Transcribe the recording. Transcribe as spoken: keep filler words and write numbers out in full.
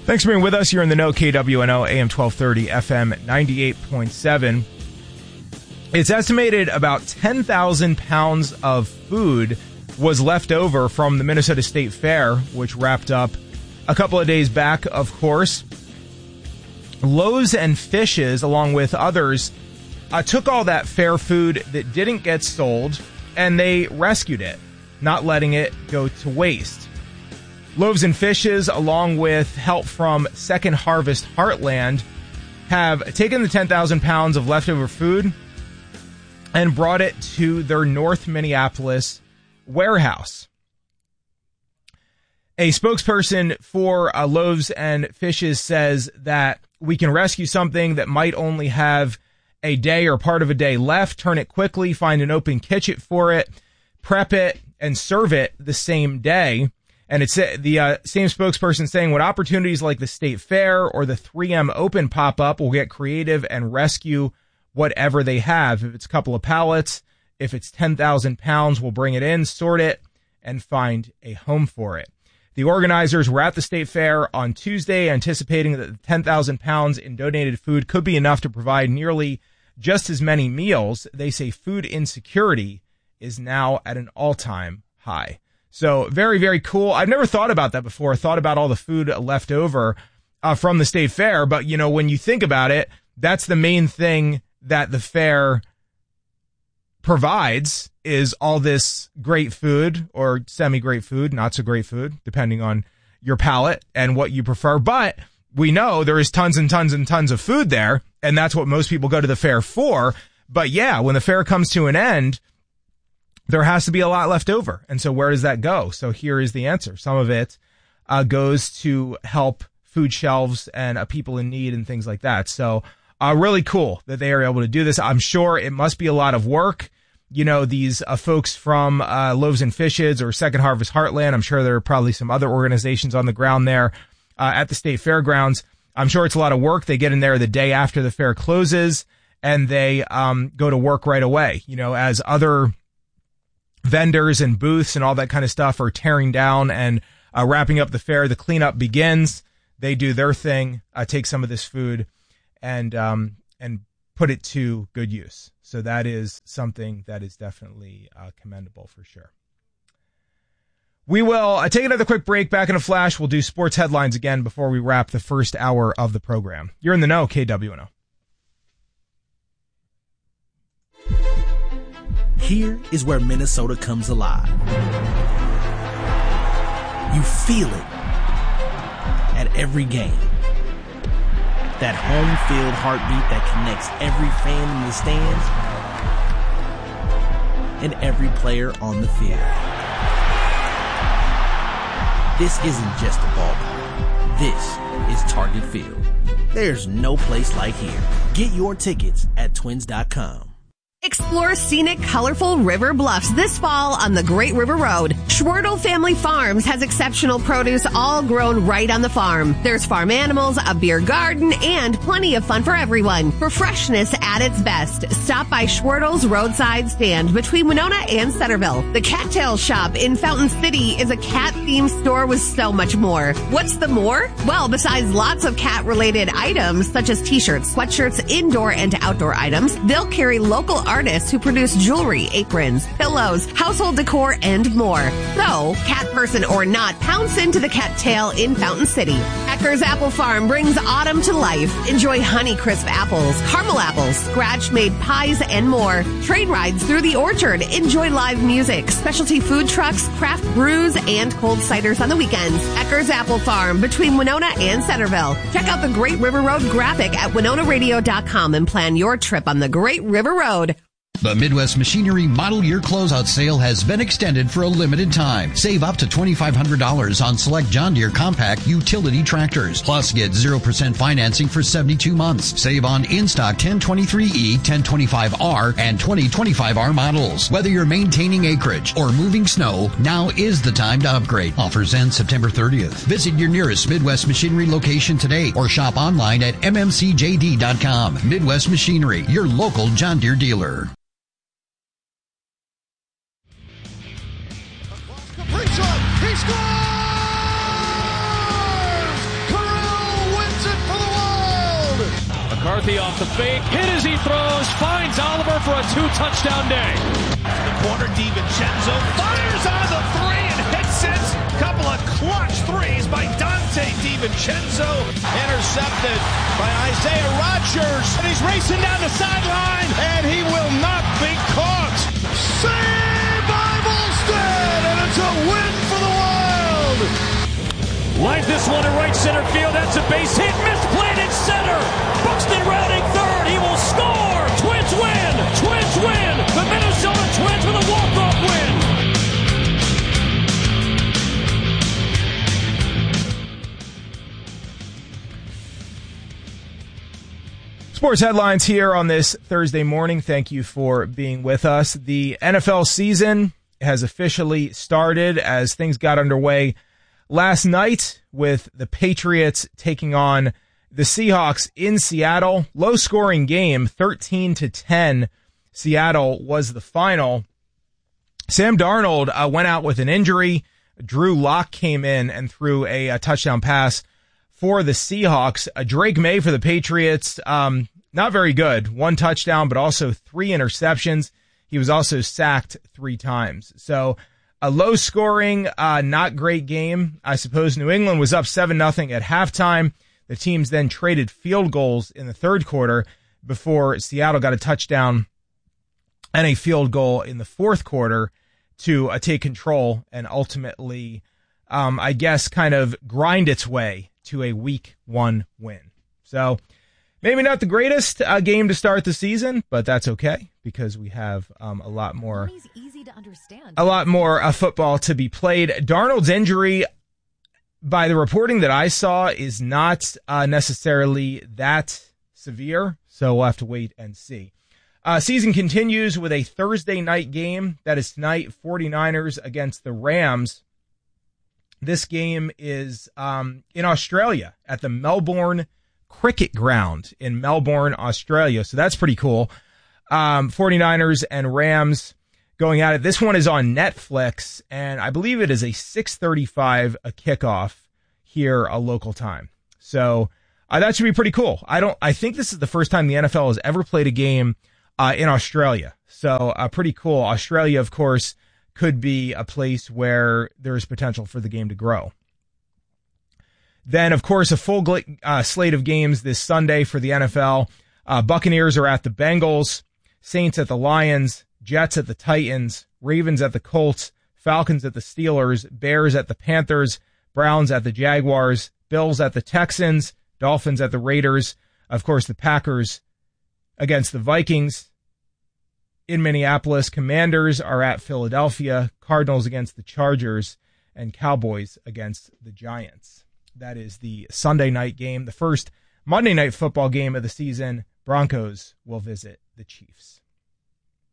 Thanks for being with us. You're in the know, K W N O, A M twelve thirty, F M ninety-eight point seven. It's estimated about ten thousand pounds of food was left over from the Minnesota State Fair, which wrapped up a couple of days back, of course. Loaves and Fishes, along with others, uh, took all that fair food that didn't get sold, and they rescued it, not letting it go to waste. Loaves and Fishes, along with help from Second Harvest Heartland, have taken the ten thousand pounds of leftover food and brought it to their North Minneapolis warehouse. A spokesperson for uh, Loaves and Fishes says that we can rescue something that might only have a day or part of a day left, turn it quickly, find an open kitchen for it, prep it, and serve it the same day. And it's the uh, same spokesperson saying when opportunities like the State Fair or the three M Open pop up, we'll get creative and rescue whatever they have. If it's a couple of pallets, if it's ten thousand pounds, we'll bring it in, sort it, and find a home for it. The organizers were at the State Fair on Tuesday, anticipating that the ten thousand pounds in donated food could be enough to provide nearly just as many meals. They say food insecurity is now at an all-time high. So very, very cool. I've never thought about that before. I thought about all the food left over uh, from the State Fair. But, you know, when you think about it, that's the main thing that the fair provides is all this great food or semi-great food, not so great food, depending on your palate and what you prefer. But we know there is tons and tons and tons of food there, and that's what most people go to the fair for. But, yeah, when the fair comes to an end, there has to be a lot left over. And so where does that go? So here is the answer. Some of it uh, goes to help food shelves and uh, people in need and things like that. So uh, really cool that they are able to do this. I'm sure it must be a lot of work. You know, these uh, folks from uh, Loaves and Fishes or Second Harvest Heartland, I'm sure there are probably some other organizations on the ground there uh, at the state fairgrounds. I'm sure it's a lot of work. They get in there the day after the fair closes and they um, go to work right away. You know, as other vendors and booths and all that kind of stuff are tearing down and uh, wrapping up the fair, the cleanup begins. They do their thing, uh, take some of this food and um, and put it to good use. So that is something that is definitely uh, commendable for sure. We will uh, take another quick break. Back in a flash. We'll do sports headlines again before we wrap the first hour of the program. You're in the know, K W N O. Here is where Minnesota comes alive. You feel it at every game. That home field heartbeat that connects every fan in the stands and every player on the field. This isn't just a ballpark. This is Target Field. There's no place like here. Get your tickets at twins dot com. Explore scenic, colorful river bluffs this fall on the Great River Road. Schwertel Family Farms has exceptional produce all grown right on the farm. There's farm animals, a beer garden, and plenty of fun for everyone. For freshness at its best, stop by Schwertel's roadside stand between Winona and Centerville. The Cattail Shop in Fountain City is a cat-themed store with so much more. What's the more? Well, besides lots of cat-related items such as t-shirts, sweatshirts, indoor and outdoor items, they'll carry local art artists who produce jewelry, aprons, pillows, household decor, and more. So, cat person or not, pounce into the Cattail in Fountain City. Ecker's Apple Farm brings autumn to life. Enjoy Honeycrisp apples, caramel apples, scratch-made pies, and more. Train rides through the orchard. Enjoy live music, specialty food trucks, craft brews, and cold ciders on the weekends. Ecker's Apple Farm between Winona and Centerville. Check out the Great River Road graphic at winona radio dot com and plan your trip on the Great River Road. The Midwest Machinery Model Year Closeout Sale has been extended for a limited time. Save up to twenty-five hundred dollars on select John Deere compact utility tractors. Plus, get zero percent financing for seventy-two months. Save on in-stock ten twenty-three E, ten twenty-five R, and twenty twenty-five R models. Whether you're maintaining acreage or moving snow, now is the time to upgrade. Offers end September thirtieth. Visit your nearest Midwest Machinery location today or shop online at m m c j d dot com. Midwest Machinery, your local John Deere dealer. He scores! Kirill McCarthy off the fake, hit as he throws, finds Oliver for a two-touchdown day. The corner, DiVincenzo fires on the three and hits it. Couple of clutch threes by Dante DiVincenzo. Intercepted by Isaiah Rodgers. And he's racing down the sideline, and he will not be caught. Saved by Volstead, and it's a win for the Wild. Lines this one to right center field. That's a base hit. Misplayed in center. Buxton rounding third. He will score. Twins win. Twins win. The Minnesota Twins with a walk-off win. Sports headlines here on this Thursday morning. Thank you for being with us. The N F L season has officially started as things got underway last night with the Patriots taking on the Seahawks in Seattle. Low scoring game, thirteen to ten. Seattle was the final. Sam Darnold uh, went out with an injury. Drew Lock came in and threw a, a touchdown pass for the Seahawks. Uh, Drake May for the Patriots, um, not very good. One touchdown, but also three interceptions. He was also sacked three times. So a low scoring, uh, not great game. I suppose New England was up seven nothing at halftime. The teams then traded field goals in the third quarter before Seattle got a touchdown and a field goal in the fourth quarter to uh, take control and ultimately, um, I guess, kind of grind its way to a week one win. So maybe not the greatest uh, game to start the season, but that's okay because we have um, a lot more, easy to understand. a lot more uh, football to be played. Darnold's injury, by the reporting that I saw, is not uh, necessarily that severe, so we'll have to wait and see. Uh, season continues with a Thursday night game. That is tonight, 49ers against the Rams. This game is um, in Australia at the Melbourne Cricket Ground in Melbourne, Australia. So that's pretty cool. Um, 49ers and Rams going at it. This one is on Netflix, and I believe it is a six thirty-five a kickoff here, a local time. So uh, that should be pretty cool. I don't. I think this is the first time the N F L has ever played a game uh, in Australia. So uh, pretty cool. Australia, of course, could be a place where there is potential for the game to grow. Then, of course, a full uh, slate of games this Sunday for the N F L. Uh, Buccaneers are at the Bengals, Saints at the Lions, Jets at the Titans, Ravens at the Colts, Falcons at the Steelers, Bears at the Panthers, Browns at the Jaguars, Bills at the Texans, Dolphins at the Raiders. Of course, the Packers against the Vikings. In Minneapolis, Commanders are at Philadelphia, Cardinals against the Chargers, and Cowboys against the Giants. That is the Sunday night game. The first Monday night football game of the season, Broncos will visit the Chiefs.